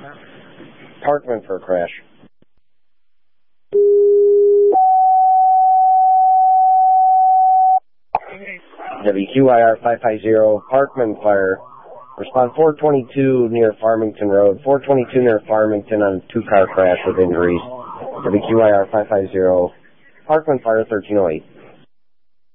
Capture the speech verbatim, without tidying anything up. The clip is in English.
Parkman for a crash. W Q I R five five zero, Parkman Fire. Respond four twenty-two near Farmington Road. four twenty-two near Farmington on a two-car crash with injuries. W Q I R five five zero, Parkman Fire thirteen oh eight.